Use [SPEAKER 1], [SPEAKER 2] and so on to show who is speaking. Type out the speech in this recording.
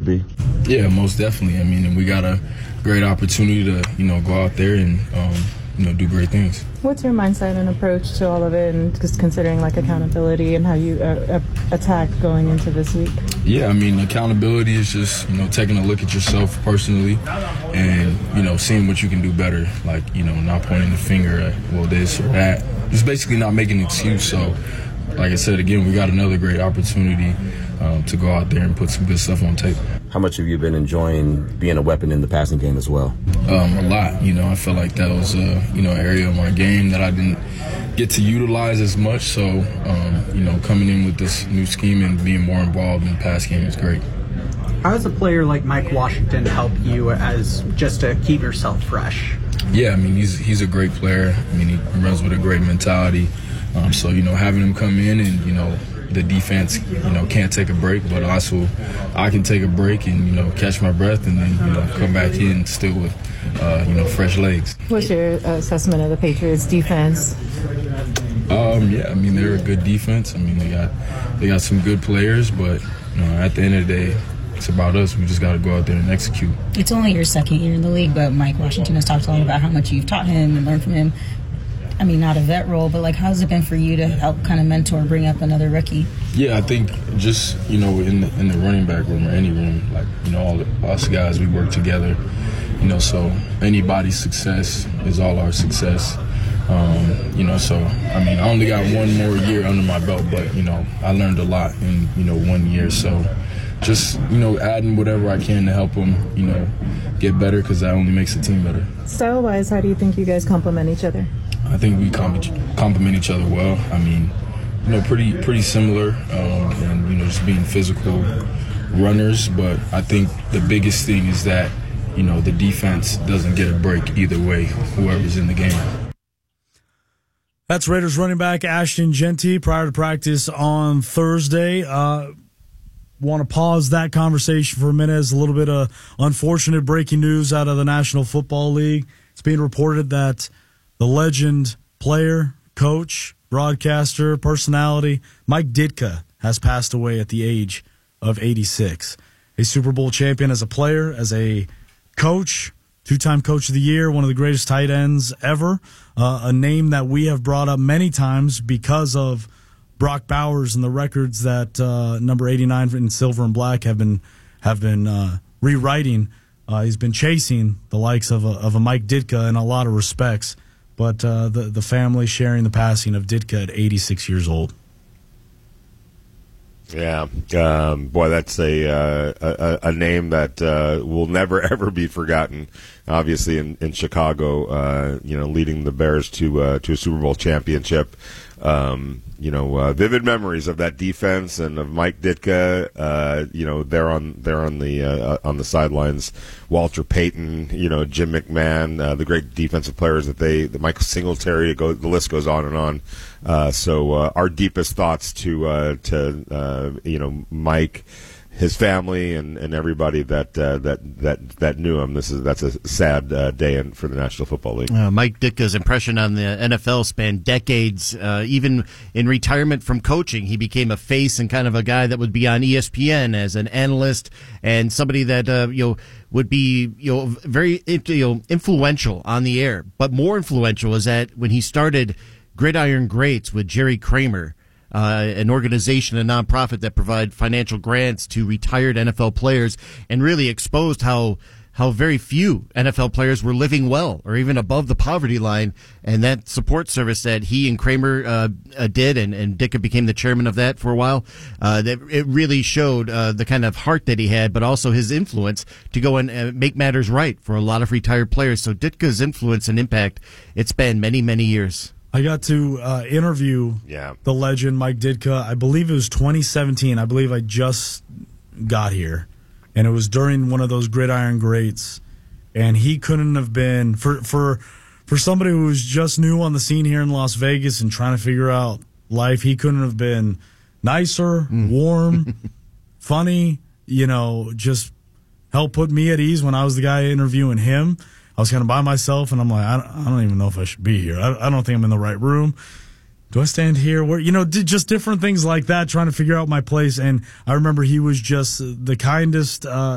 [SPEAKER 1] be?
[SPEAKER 2] Yeah, most definitely. I mean, and we got a great opportunity to, go out there and, do great things.
[SPEAKER 3] What's your mindset and approach to all of it, and just considering accountability and how you attack going into this week?
[SPEAKER 2] Yeah, I mean, accountability is just, taking a look at yourself personally and, seeing what you can do better. Like, not pointing the finger at, this or that. Just basically not making an excuse. So, like I said, again, we got another great opportunity to go out there and put some good stuff on tape.
[SPEAKER 1] How much have you been enjoying being a weapon in the passing game as well?
[SPEAKER 2] A lot. I felt like that was, an area of my game that I didn't get to utilize as much. So, coming in with this new scheme and being more involved in the pass game is great.
[SPEAKER 4] How does a player like Mike Washington help you as just to keep yourself fresh?
[SPEAKER 2] Yeah, I mean, he's a great player. I mean, he runs with a great mentality. So, having him come in and, the defense, can't take a break, but also I can take a break and, catch my breath and then, come back in still with, fresh legs.
[SPEAKER 3] What's your assessment of the Patriots defense?
[SPEAKER 2] Yeah, I mean, they're a good defense. I mean, they got some good players, but, at the end of the day, it's about us. We just got to go out there and execute.
[SPEAKER 5] It's only your second year in the league, but Mike Washington has talked a lot about how much you've taught him and learned from him. I mean, not a vet role, but how's it been for you to help kind of mentor, bring up another rookie?
[SPEAKER 2] Yeah, I think just, in the running back room or any room, all us guys, we work together, so anybody's success is all our success. So, I mean, I only got one more year under my belt, but, I learned a lot in, 1 year. So just, adding whatever I can to help them, get better, because that only makes the team better.
[SPEAKER 3] Style-wise, how do you think you guys complement each other?
[SPEAKER 2] I think we complement each other well. I mean, pretty similar, and just being physical runners. But I think the biggest thing is that the defense doesn't get a break either way, whoever's in the game.
[SPEAKER 6] That's Raiders running back Ashton Jeanty prior to practice on Thursday. Want to pause that conversation for a minute as a little bit of unfortunate breaking news out of the National Football League. It's being reported that the legend, player, coach, broadcaster, personality, Mike Ditka has passed away at the age of 86. A Super Bowl champion as a player, as a coach, two-time coach of the year, one of the greatest tight ends ever, a name that we have brought up many times because of Brock Bowers and the records that number 89 in silver and black have been rewriting. He's been chasing the likes of a Mike Ditka in a lot of respects. But the family sharing the passing of Ditka at 86 years old.
[SPEAKER 7] Yeah, boy, that's a name that will never ever be forgotten. Obviously, in Chicago, leading the Bears to a Super Bowl championship. Vivid memories of that defense and of Mike Ditka. They're on the sidelines. Walter Payton, Jim McMahon, the great defensive players the Michael Singletary. The list goes on and on. So our deepest thoughts to Mike, his family, and everybody that knew him. That's a sad day for the National Football League.
[SPEAKER 8] Mike Ditka's impression on the NFL spanned decades. Even in retirement from coaching, he became a face and kind of a guy that would be on ESPN as an analyst and somebody that would be very influential on the air. But more influential is that when he started Gridiron Greats with Jerry Kramer, an organization, a nonprofit that provide financial grants to retired NFL players, and really exposed how very few NFL players were living well or even above the poverty line. And that support service that he and Kramer did, and Ditka became the chairman of that for a while, that it really showed the kind of heart that he had, but also his influence to go and make matters right for a lot of retired players. So Ditka's influence and impact, it's been many, many years.
[SPEAKER 6] I got to interview the legend Mike Ditka. I believe it was 2017. I believe I just got here, and it was during one of those Gridiron Greats. And he couldn't have been for somebody who was just new on the scene here in Las Vegas and trying to figure out life. He couldn't have been nicer, warm, funny. Just helped put me at ease when I was the guy interviewing him. I was kind of by myself, and I'm like, I don't even know if I should be here. I don't think I'm in the right room. Do I stand here? Where just different things like that, trying to figure out my place. And I remember he was just the kindest